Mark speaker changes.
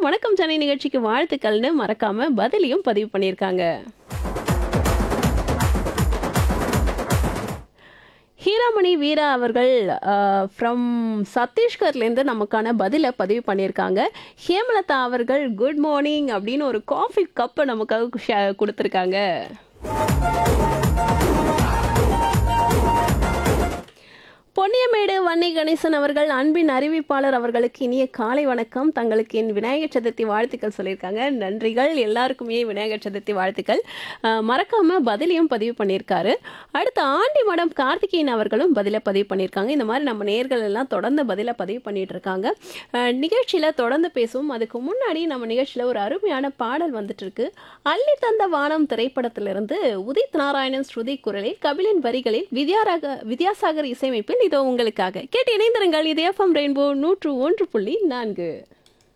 Speaker 1: வணக்கம் சென்னை நிகழ்ச்சிக்கு வாழ்த்துக்கள்னு மறக்காம பதிலையும் பதிவு பண்ணியிருக்காங்க. ஹீராமணி வீரா அவர்கள் ஃப்ரம் சத்தீஸ்கர்லேருந்து நமக்கான பதிலை பதிவு பண்ணியிருக்காங்க. ஹேமலதா அவர்கள் குட் மார்னிங் அப்படின்னு ஒரு காஃபி கப்பை நமக்காக கொடுத்துருக்காங்க. பொன்னியமேடு வன்னி கணேசன் அவர்கள் அன்பின் அறிவிப்பாளர் அவர்களுக்கு இனிய காலை வணக்கம். தங்களுக்கு என் விநாயகர் சதுர்த்தி வாழ்த்துக்கள் சொல்லியிருக்காங்க. நன்றிகள், எல்லாருக்குமே விநாயகர் சதுர்த்தி வாழ்த்துக்கள். மறக்காம பதிலையும் பதிவு பண்ணியிருக்காரு. அடுத்து ஆண்டி மடம் கார்த்திகேயன் அவர்களும் பதிலை பதிவு பண்ணியிருக்காங்க. இந்த மாதிரி நம்ம நேயர்கள் எல்லாம் தொடர்ந்து பதிலை பதிவு பண்ணிட்டு இருக்காங்க. நிகழ்ச்சியில் தொடர்ந்து பேசுவோம். அதுக்கு முன்னாடி நம்ம நிகழ்ச்சியில் ஒரு அருமையான பாடல் வந்துட்டு இருக்கு. அள்ளி தந்த வானம் திரைப்படத்திலிருந்து உதித் நாராயணன் ஸ்ருதி குரலில் கபிலின் வரிகளில் வித்யாசாகர் இசையமைப்பில் இதோ உங்களுக்காக கேட்டு இணைந்திருங்கள். இது எஃப்எம் ரெயின்போ 101.4.